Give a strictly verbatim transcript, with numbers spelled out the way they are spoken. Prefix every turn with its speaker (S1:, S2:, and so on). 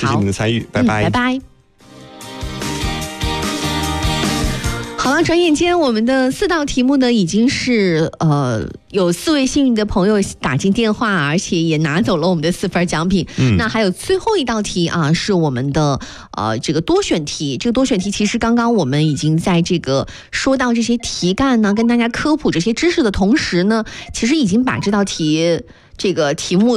S1: 谢您的参与，拜拜，
S2: 嗯、拜拜。好了，转眼间我们的四道题目呢，已经是呃有四位幸运的朋友打进电话，而且也拿走了我们的四份奖品。嗯，那还有最后一道题啊，是我们的呃这个多选题。这个多选题其实刚刚我们已经在这个说到这些题干呢，跟大家科普这些知识的同时呢，其实已经把这道题这个题目